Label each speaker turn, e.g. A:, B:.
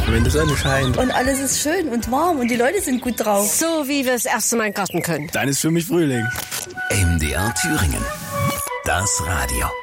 A: wenn die Sonne scheint.
B: Und alles ist schön und warm und die Leute sind gut drauf.
C: So wie wir das erste Mal im Garten können.
A: Dann ist für mich Frühling.
D: MDR Thüringen. Das Radio.